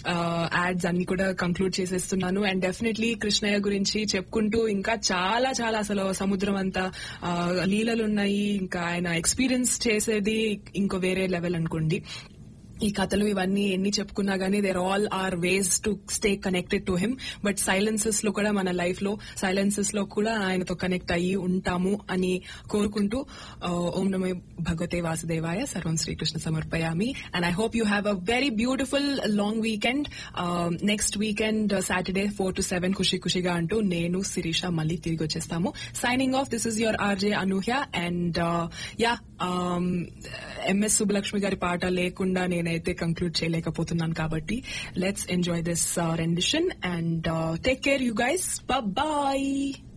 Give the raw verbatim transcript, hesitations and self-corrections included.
Ads అన్ని కూడా conclude చేసేస్తున్నాను. అండ్ డెఫినెట్లీ కృష్ణయ్య గురించి చెప్పుకుంటూ ఇంకా చాలా చాలా అసలు సముద్రం అంతా లీలలు ఉన్నాయి. ఇంకా ఆయన ఎక్స్పీరియన్స్ చేసేది ఇంకో వేరే లెవెల్ అనుకోండి. ఈ కథలు ఇవన్నీ ఎన్ని చెప్పుకున్నా గానీ there all are ways to stay connected to him. But silences లో కూడా మన లైఫ్ లో సైలెన్సెస్ లో కూడా ఆయనతో కనెక్ట్ అయ్యి ఉంటాము అని కోరుకుంటూ ఓం నమో భగవతే వాసుదేవాయ సర్వం శ్రీకృష్ణ సమర్పయామి. And I hope you have a very beautiful long weekend. Next weekend Saturday four to seven ఖుషి ఖుషిగా అంటూ నేను శిరీష మళ్ళీ తిరిగి వచ్చేస్తాము. Signing off, this is your RJ Anuhya. And yeah MS Subbalakshmi గారి పాట లేకుండా నేనైతే కంక్లూడ్ చేయలేకపోతున్నాను కాబట్టి let's enjoy this rendition and take care you guys. Bye.